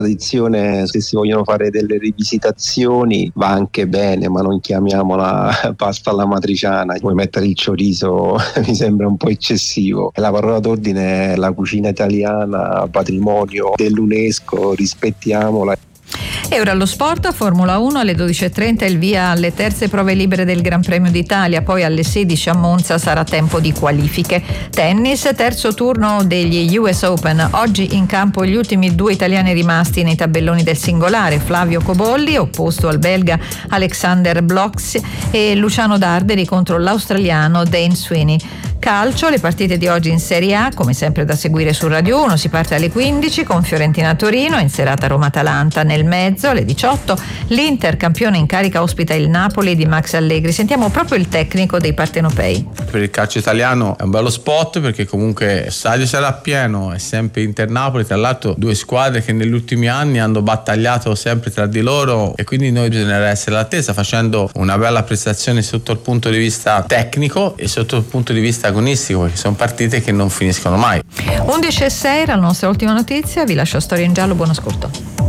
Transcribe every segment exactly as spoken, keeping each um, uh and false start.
tradizione, se si vogliono fare delle rivisitazioni va anche bene, ma non chiamiamola pasta alla matriciana. Puoi mettere il chorizo, mi sembra un po' eccessivo. La parola d'ordine è la cucina italiana, patrimonio dell'UNESCO, rispettiamola. E ora allo sport, Formula uno alle dodici e trenta il via alle terze prove libere del Gran Premio d'Italia, poi alle sedici a Monza sarà tempo di qualifiche. Tennis, terzo turno degli U S Open, oggi in campo gli ultimi due italiani rimasti nei tabelloni del singolare, Flavio Cobolli opposto al belga Alexander Bloch e Luciano Darderi contro l'australiano Dane Sweeney. Calcio, le partite di oggi in Serie A, come sempre da seguire su Radio uno, si parte alle quindici con Fiorentina-Torino, in serata Roma-Atalanta. Nel mezzo alle diciotto l'Inter, campione in carica, ospita il Napoli di Max Allegri. Sentiamo proprio il tecnico dei partenopei. Per il calcio italiano è un bello spot, perché comunque il stadio sarà pieno, è sempre Inter-Napoli, tra l'altro due squadre che negli ultimi anni hanno battagliato sempre tra di loro, e quindi noi bisognerà essere all'attesa facendo una bella prestazione sotto il punto di vista tecnico e sotto il punto di vista agonistico, perché sono partite che non finiscono mai. undici e sei era la nostra ultima notizia, vi lascio Storia in Giallo, buon ascolto.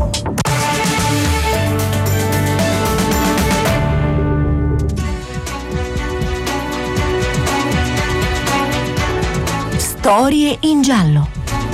Storie in giallo.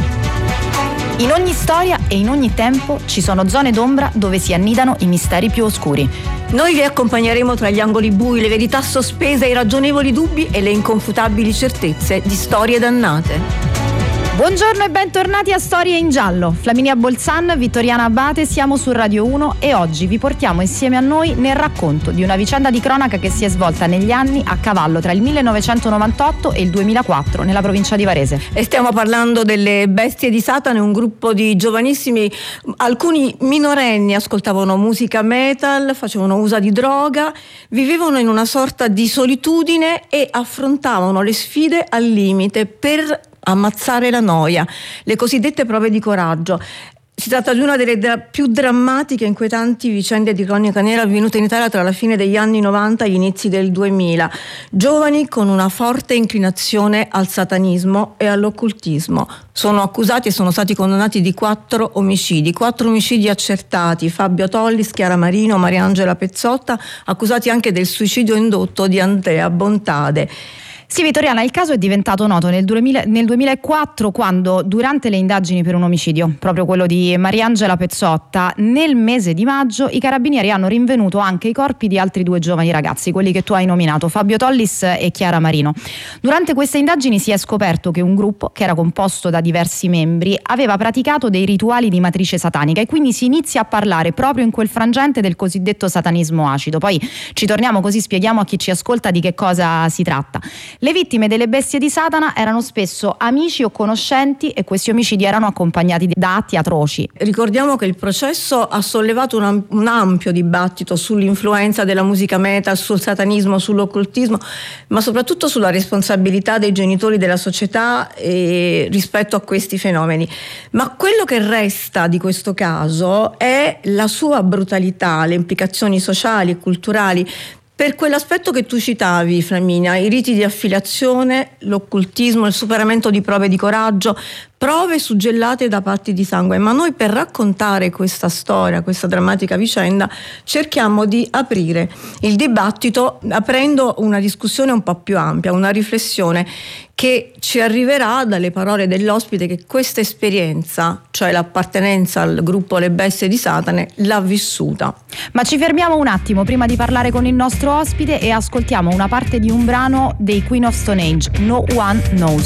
In ogni storia e in ogni tempo ci sono zone d'ombra dove si annidano i misteri più oscuri. Noi vi accompagneremo tra gli angoli bui, le verità sospese, i ragionevoli dubbi e le inconfutabili certezze di storie dannate. Buongiorno e bentornati a Storie in Giallo. Flaminia Bolzan, Vittoriana Abate, siamo su Radio uno e oggi vi portiamo insieme a noi nel racconto di una vicenda di cronaca che si è svolta negli anni a cavallo tra il millenovecentonovantotto e il duemilaquattro nella provincia di Varese. E stiamo parlando delle Bestie di Satana, un gruppo di giovanissimi, alcuni minorenni, ascoltavano musica metal, facevano uso di droga, vivevano in una sorta di solitudine e affrontavano le sfide al limite per ammazzare la noia, le cosiddette prove di coraggio. Si tratta di una delle dra- più drammatiche e inquietanti vicende di cronaca nera avvenute in Italia tra la fine degli anni novanta e gli inizi del duemila. Giovani con una forte inclinazione al satanismo e all'occultismo. Sono accusati e sono stati condannati di quattro omicidi, quattro omicidi accertati: Fabio Tollis, Chiara Marino, Mariangela Pezzotta, accusati anche del suicidio indotto di Andrea Bontade. Sì, Vittoriana, il caso è diventato noto nel, duemila, nel duemilaquattro, quando durante le indagini per un omicidio, proprio quello di Mariangela Pezzotta, nel mese di maggio i carabinieri hanno rinvenuto anche i corpi di altri due giovani ragazzi, quelli che tu hai nominato, Fabio Tollis e Chiara Marino. Durante queste indagini si è scoperto che un gruppo, che era composto da diversi membri, aveva praticato dei rituali di matrice satanica, e quindi si inizia a parlare proprio in quel frangente del cosiddetto satanismo acido. Poi ci torniamo, così spieghiamo a chi ci ascolta di che cosa si tratta. Le vittime delle bestie di Satana erano spesso amici o conoscenti, e questi omicidi erano accompagnati da atti atroci. Ricordiamo che il processo ha sollevato un, un ampio dibattito sull'influenza della musica metal, sul satanismo, sull'occultismo, ma soprattutto sulla responsabilità dei genitori, della società eh, rispetto a questi fenomeni. Ma quello che resta di questo caso è la sua brutalità, le implicazioni sociali e culturali. Per quell'aspetto che tu citavi, Flaminia, i riti di affiliazione, l'occultismo, il superamento di prove di coraggio, prove suggellate da patti di sangue. Ma noi, per raccontare questa storia, questa drammatica vicenda, cerchiamo di aprire il dibattito aprendo una discussione un po' più ampia, una riflessione che ci arriverà dalle parole dell'ospite che questa esperienza, cioè l'appartenenza al gruppo Le Bestie di Satana, l'ha vissuta. Ma ci fermiamo un attimo prima di parlare con il nostro ospite e ascoltiamo una parte di un brano dei Queen of Stone Age, No One Knows.